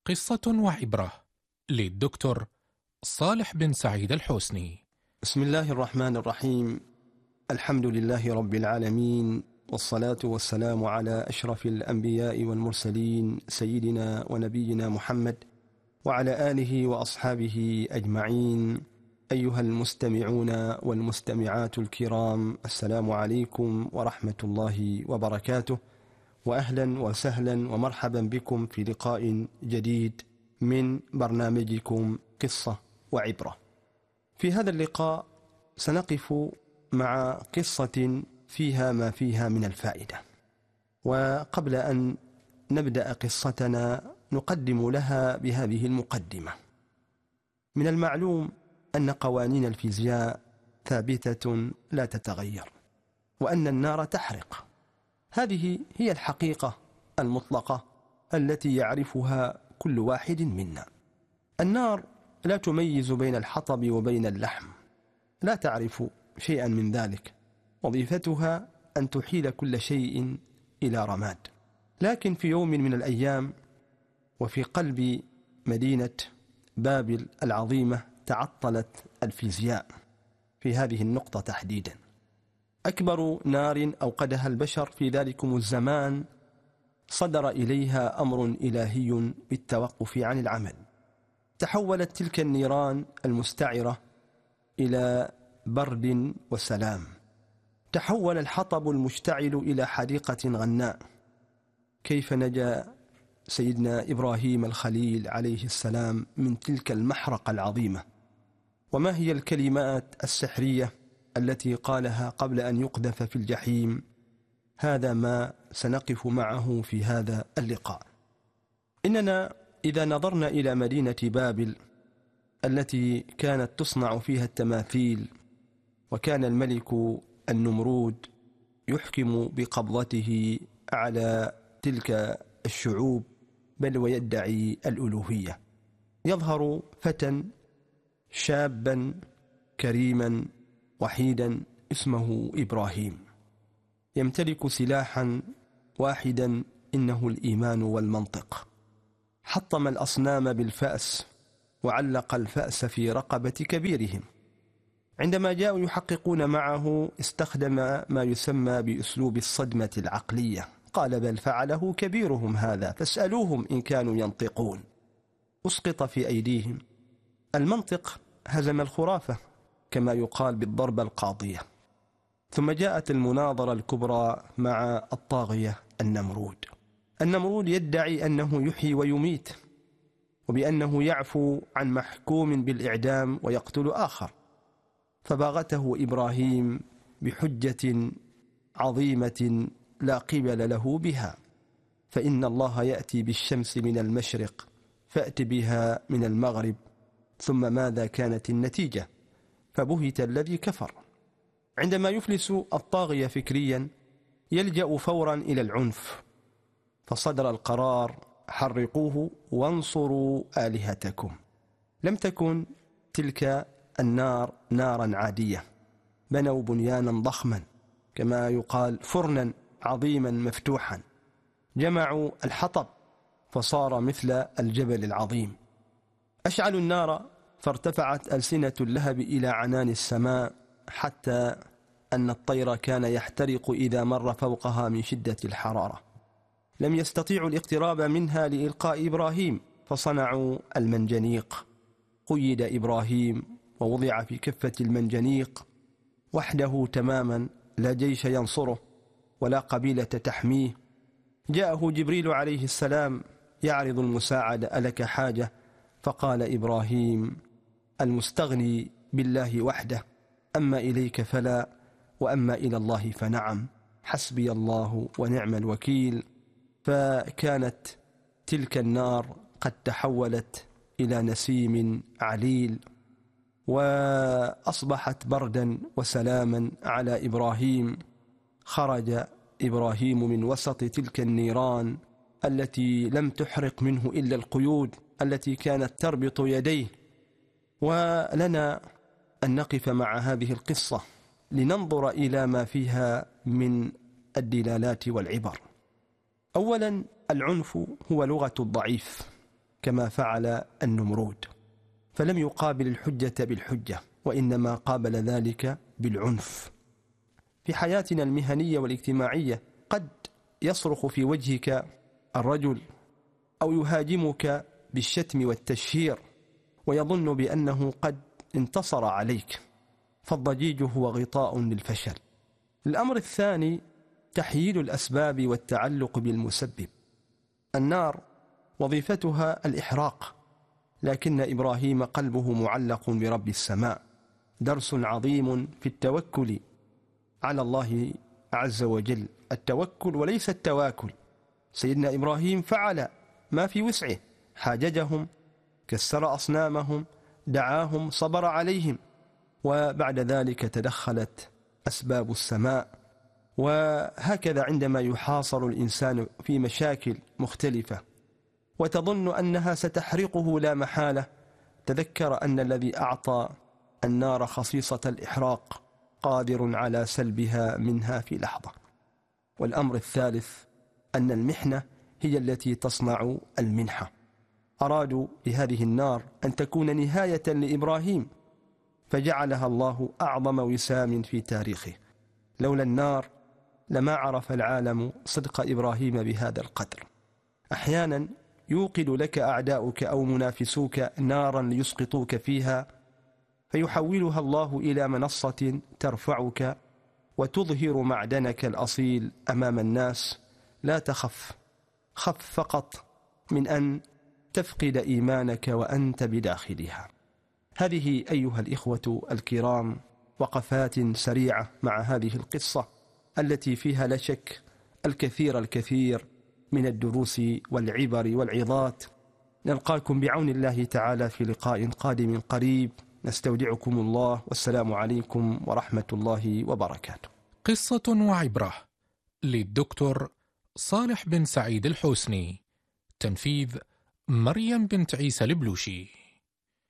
قصة وعبرة للدكتور صالح بن سعيد الحسني. بسم الله الرحمن الرحيم. الحمد لله رب العالمين، والصلاة والسلام على أشرف الأنبياء والمرسلين سيدنا ونبينا محمد وعلى آله وأصحابه أجمعين. أيها المستمعون والمستمعات الكرام، السلام عليكم ورحمة الله وبركاته، وأهلا وسهلا ومرحبا بكم في لقاء جديد من برنامجكم قصة وعبرة. في هذا اللقاء سنقف مع قصة فيها ما فيها من الفائدة، وقبل أن نبدأ قصتنا نقدم لها بهذه المقدمة. من المعلوم أن قوانين الفيزياء ثابتة لا تتغير، وأن النار تحرق. هذه هي الحقيقة المطلقة التي يعرفها كل واحد منا. النار لا تميز بين الحطب وبين اللحم، لا تعرف شيئا من ذلك، وظيفتها أن تحيل كل شيء إلى رماد. لكن في يوم من الأيام وفي قلب مدينة بابل العظيمة تعطلت الفيزياء في هذه النقطة تحديدا. أكبر نار أوقدها البشر في ذلكم الزمان صدر إليها أمر إلهي بالتوقف عن العمل. تحولت تلك النيران المستعرة إلى برد وسلام. تحول الحطب المشتعل إلى حديقة غناء. كيف نجا سيدنا إبراهيم الخليل عليه السلام من تلك المحرقة العظيمة؟ وما هي الكلمات السحرية التي قالها قبل أن يقذف في الجحيم؟ هذا ما سنقف معه في هذا اللقاء. إننا إذا نظرنا إلى مدينة بابل التي كانت تصنع فيها التماثيل، وكان الملك النمرود يحكم بقبضته على تلك الشعوب، بل ويدعي الألوهية. يظهر فتى شابا كريما وحيدا اسمه إبراهيم، يمتلك سلاحا واحدا، إنه الإيمان والمنطق. حطم الأصنام بالفأس وعلق الفأس في رقبة كبيرهم. عندما جاءوا يحققون معه استخدم ما يسمى بأسلوب الصدمة العقلية. قال: بل فعله كبيرهم هذا فاسألوهم إن كانوا ينطقون. أسقط في أيديهم. المنطق هزم الخرافة كما يقال بالضربة القاضية. ثم جاءت المناظرة الكبرى مع الطاغية النمرود. النمرود يدعي أنه يحيي ويميت، وبأنه يعفو عن محكوم بالإعدام ويقتل آخر. فباغته إبراهيم بحجة عظيمة لا قبل له بها: فإن الله يأتي بالشمس من المشرق فأت بها من المغرب. ثم ماذا كانت النتيجة؟ فبهت الذي كفر. عندما يفلس الطاغية فكريا يلجأ فورا إلى العنف، فصدر القرار: حرقوه وانصروا آلهتكم. لم تكن تلك النار نارا عادية. بنوا بنيانا ضخما، كما يقال فرنا عظيما مفتوحا. جمعوا الحطب فصار مثل الجبل العظيم. أشعلوا النار فارتفعت ألسنة اللهب إلى عنان السماء، حتى أن الطير كان يحترق إذا مر فوقها من شدة الحرارة. لم يستطيعوا الاقتراب منها لإلقاء إبراهيم، فصنعوا المنجنيق. قيد إبراهيم ووضع في كفة المنجنيق وحده تماما، لا جيش ينصره ولا قبيلة تحميه. جاءه جبريل عليه السلام يعرض المساعدة: ألك حاجة؟ فقال إبراهيم: المستغني بالله وحده، أما إليك فلا، وأما إلى الله فنعم، حسبي الله ونعم الوكيل. فكانت تلك النار قد تحولت إلى نسيم عليل، وأصبحت بردا وسلاما على إبراهيم. خرج إبراهيم من وسط تلك النيران التي لم تحرق منه إلا القيود التي كانت تربط يديه. ولنا أن نقف مع هذه القصة لننظر إلى ما فيها من الدلالات والعبر. أولا، العنف هو لغة الضعيف، كما فعل النمرود، فلم يقابل الحجة بالحجة، وإنما قابل ذلك بالعنف. في حياتنا المهنية والاجتماعية قد يصرخ في وجهك الرجل أو يهاجمك بالشتم والتشهير ويظن بأنه قد انتصر عليك، فالضجيج هو غطاء للفشل. الأمر الثاني تحييل الأسباب والتعلق بالمسبب. النار وظيفتها الإحراق، لكن إبراهيم قلبه معلق برب السماء. درس عظيم في التوكل على الله عز وجل، التوكل وليس التواكل. سيدنا إبراهيم فعل ما في وسعه، حاججهم، كسر أصنامهم، دعاهم، صبر عليهم، وبعد ذلك تدخلت أسباب السماء. وهكذا عندما يحاصر الإنسان في مشاكل مختلفة وتظن أنها ستحرقه لا محالة، تذكر أن الذي أعطى النار خصيصة الإحراق قادر على سلبها منها في لحظة. والأمر الثالث أن المحنة هي التي تصنع المنحة. أرادوا بهذه النار أن تكون نهاية لإبراهيم، فجعلها الله أعظم وسام في تاريخه. لولا النار لما عرف العالم صدق إبراهيم بهذا القدر. أحيانا يوقد لك أعداؤك أو منافسوك نارا ليسقطوك فيها، فيحولها الله إلى منصة ترفعك وتظهر معدنك الأصيل أمام الناس. لا تخف، خف فقط من أن تفقد إيمانك وأنت بداخلها. هذه أيها الإخوة الكرام وقفات سريعة مع هذه القصة التي فيها لا شك الكثير من الدروس والعبر والعظات. نلقاكم بعون الله تعالى في لقاء قادم قريب. نستودعكم الله، والسلام عليكم ورحمة الله وبركاته. قصة وعبرة للدكتور صالح بن سعيد الحوسني، تنفيذ مريم بنت عيسى البلوشي.